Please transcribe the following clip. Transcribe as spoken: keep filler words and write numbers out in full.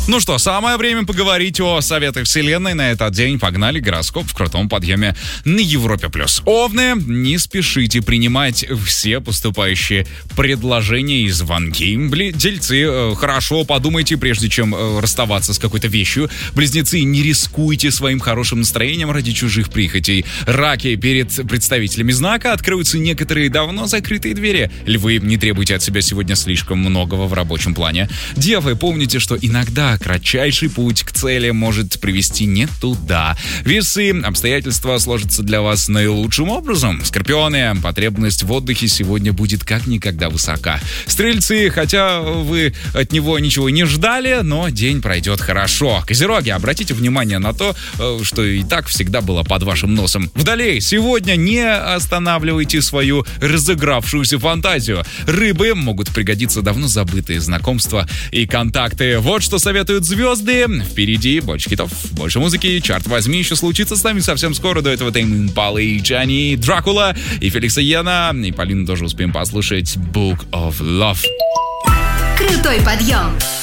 Ну что, самое время поговорить о советах вселенной на этот день. Погнали, гороскоп в крутом подъеме на Европе+. Овны, не спешите принимать все поступающие предложения и звонки. Бли- Дельцы, хорошо подумайте, прежде чем расставаться с какой-то вещью. Близнецы, не рискуйте своим хорошим настроением ради чужих прихотей. Раки, перед представителями знака откроются некоторые давно закрытые двери. Львы, не требуйте от себя сегодня слишком многого в рабочем плане. Девы, помните, что иногда кратчайший путь к цели может привести не туда. Весы, обстоятельства сложатся для вас наилучшим образом. Скорпионы, потребность в отдыхе сегодня будет как никогда высока. Стрельцы, хотя вы от него ничего не ждали, но день пройдет хорошо. Козероги, обратите внимание на то, что и так всегда было под вашим носом. Водолеи, сегодня не останавливайте свою разыгравшуюся фантазию. Рыбы, могут пригодиться давно забытые знакомства и контакты. Вот что советуют звезды. Впереди больше хитов, больше музыки. Чарт возьми, еще случится с нами совсем скоро. До этого Тейм Импала и Джани, Дракула и Феликса Йена. И Полину тоже успеем послушать Book of Love. Крутой подъем.